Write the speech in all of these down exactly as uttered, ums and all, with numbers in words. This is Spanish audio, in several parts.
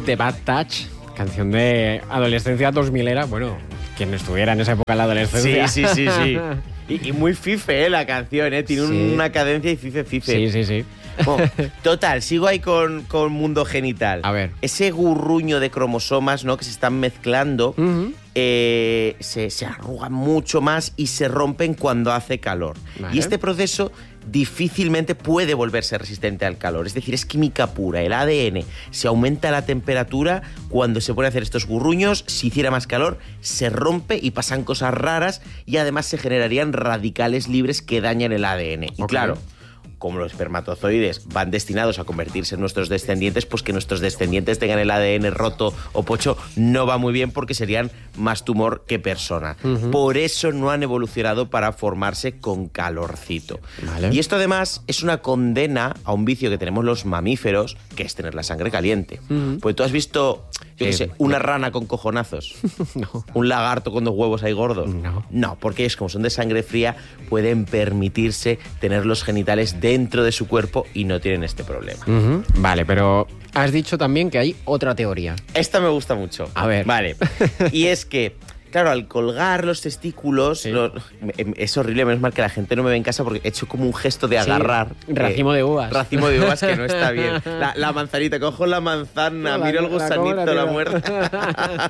The Bad Touch, canción de adolescencia dos milera. Bueno, quien estuviera en esa época en la adolescencia. Sí, sí, sí, sí. Y, y muy fife, ¿eh? La canción, ¿eh? Tiene Sí. una cadencia y fife, fife. Sí, sí, sí. Bueno, total, sigo ahí con, con mundo genital. A ver. Ese gurruño de cromosomas, ¿no? Que se están mezclando, Uh-huh. eh, se, se arrugan mucho más y se rompen cuando hace calor. Vale. Y este proceso difícilmente puede volverse resistente al calor. Es decir, es química pura. El A D N se aumenta la temperatura cuando se pone a hacer estos gurruños. Si hiciera más calor, se rompe y pasan cosas raras y además se generarían radicales libres que dañan el A D N. Y Ok. claro, como los espermatozoides van destinados a convertirse en nuestros descendientes, pues que nuestros descendientes tengan el A D N roto o pocho no va muy bien porque serían más tumor que persona. Uh-huh. Por eso no han evolucionado para formarse con calorcito. Vale. Y esto además es una condena a un vicio que tenemos los mamíferos, que es tener la sangre caliente. Uh-huh. Pues tú has visto, yo qué Eh, sé, una rana con cojonazos. No. Un lagarto con dos huevos ahí gordos. No. No, porque es como son de sangre fría, pueden permitirse tener los genitales dentro de su cuerpo y no tienen este problema. Uh-huh. Vale, pero has dicho también que hay otra teoría. Esta me gusta mucho. A ver. Vale. Y es que, claro, al colgar los testículos, Sí. lo- es horrible, menos mal que la gente no me ve en casa porque he hecho como un gesto de Sí, agarrar. racimo eh, de uvas. Racimo de uvas que no está bien. La, la manzanita, cojo la manzana, La- miro el la gusanito, como la, la tiro. muerta.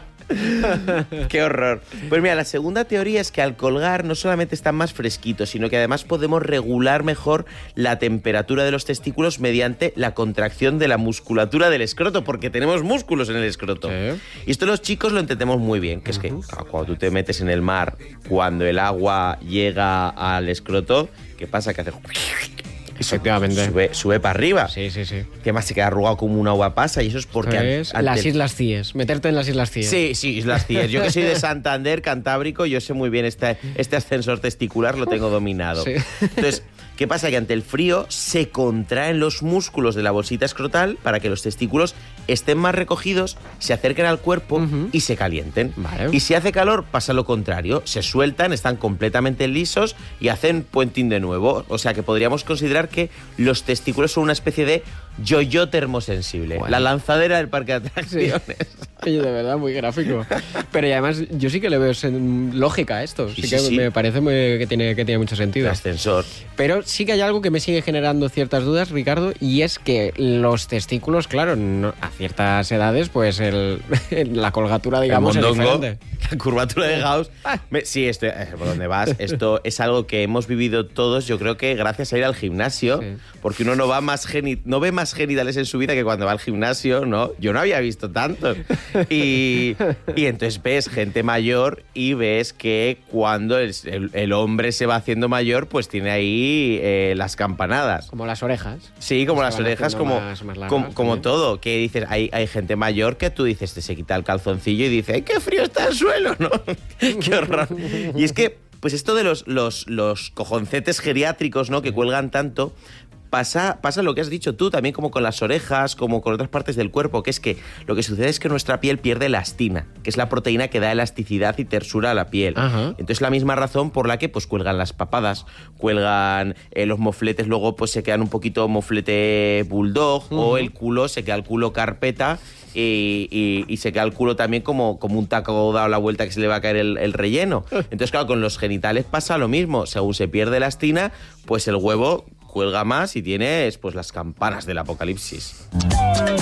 Qué horror. Pues mira, la segunda teoría es que al colgar no solamente están más fresquitos, sino que además podemos regular mejor la temperatura de los testículos mediante la contracción de la musculatura del escroto, porque tenemos músculos en el escroto. Sí. Y esto los chicos lo entendemos muy bien, que es que claro, cuando tú te metes en el mar, cuando el agua llega al escroto, ¿qué pasa? Que hace... Efectivamente. Sube, sube para arriba. Sí, sí, sí. Que además se queda arrugado como una uva pasa y eso es porque... Esto an- es ante las el- Islas Cíes. Meterte en las Islas Cíes. Sí, sí, Islas Cíes. Yo que soy de Santander, Cantábrico, yo sé muy bien este, este ascensor testicular, lo tengo dominado. Sí. Entonces, ¿qué pasa? Que ante el frío se contraen los músculos de la bolsita escrotal para que los testículos estén más recogidos, se acerquen al cuerpo Ujú. y se calienten. Vale. Y si hace calor, pasa lo contrario. Se sueltan, están completamente lisos y hacen puenting de nuevo. O sea que podríamos considerar que los testículos son una especie de yo-yo termosensible. Bueno. La lanzadera del parque de Sí. atracciones. Oye, de verdad, muy gráfico. Pero y además, yo sí que le veo sen- lógica a esto. Sí, Sí, que sí, sí. me parece muy- que, tiene, que tiene mucho sentido. El ascensor. Pero sí que hay algo que me sigue generando ciertas dudas, Ricardo, y es que los testículos, claro, no- a ciertas edades, pues el, la colgatura, digamos, el es mondongo, diferente. la curvatura de Gauss. Me- sí, esto, eh, por donde vas, esto es algo que hemos vivido todos, yo creo que gracias a ir al gimnasio, Sí. porque uno no va más geni- no ve más genitales en su vida que cuando va al gimnasio, ¿no? Yo no había visto tantos. Y, y entonces ves gente mayor y ves que cuando el, el- el hombre se va haciendo mayor, pues tiene ahí eh, las campanadas. Como las orejas. Sí, como Se las van orejas, haciendo como, más- más largas, como, como sí. todo. Que dices, hay, hay gente mayor que tú dices, te se quita el calzoncillo y dice, ¡ay, qué frío está el suelo! ¿No? ¡Qué horror! Y es que, pues esto de los, los, los cojoncetes geriátricos, ¿no? Que cuelgan tanto, pasa, pasa lo que has dicho tú, también como con las orejas, como con otras partes del cuerpo, que es que lo que sucede es que nuestra piel pierde elastina, que es la proteína que da elasticidad y tersura a la piel. Ajá. Entonces la misma razón por la que pues cuelgan las papadas, cuelgan eh, los mofletes, luego pues se quedan un poquito moflete bulldog, uh-huh. o el culo, se queda el culo carpeta y, y, y se queda el culo también como, como un taco dado la vuelta que se le va a caer el, el relleno. Entonces claro, con los genitales pasa lo mismo, según se pierde elastina, pues el huevo cuelga más y tienes pues las campanas del apocalipsis.